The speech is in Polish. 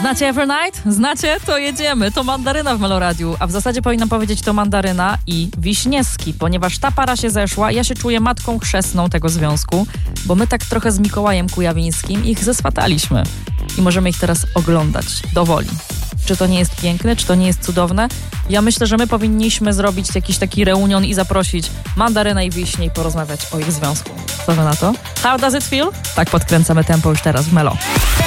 Znacie Evernight? Znacie? To jedziemy. To Mandaryna w Meloradiu, a w zasadzie powinnam powiedzieć to Mandaryna i Wiśniewski, ponieważ ta para się zeszła. Ja się czuję matką chrzestną tego związku, bo my tak trochę z Mikołajem Kujawińskim ich zeswataliśmy i możemy ich teraz oglądać do woli. Czy to nie jest piękne? Czy to nie jest cudowne? Ja myślę, że my powinniśmy zrobić jakiś taki reunion i zaprosić Mandarynę i Wiśnię i porozmawiać o ich związku. Co wy na to? How does it feel? Tak podkręcamy tempo już teraz w Melo.